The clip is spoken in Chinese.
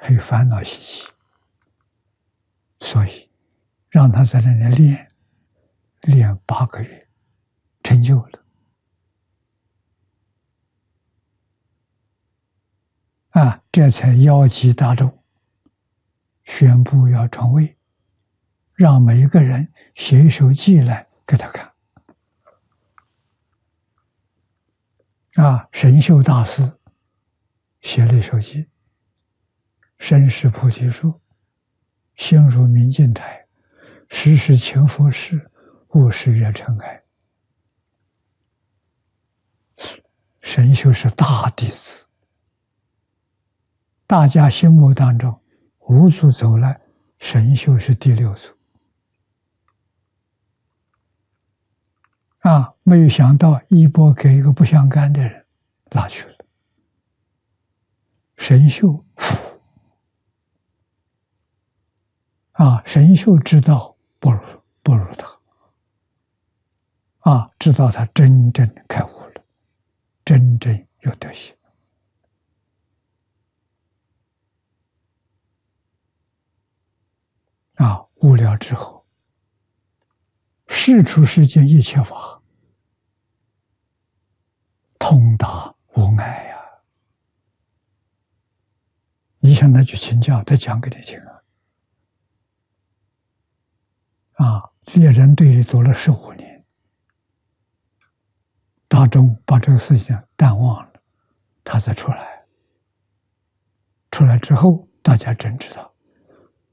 还有烦恼习气，所以让他在那里练8个月，成就了。这才邀集大众，宣布要传位，让每一个人写一首记来给他看。神秀大师写了一首记：身是菩提树，心如明镜台，时时勤佛事，勿使惹尘埃。神秀是大弟子，大家心目当中5祖走来，神秀是第6祖。没有想到衣钵给一个不相干的人拿去了。神秀服。神秀知道不如他。知道他真正开悟了，真正有德行。悟了之后，世出世间一切法，通达无碍呀！你向他去请教，他讲给你听猎人队里做了15年，大众把这个事情淡忘了，他才出来。出来之后，大家真知道。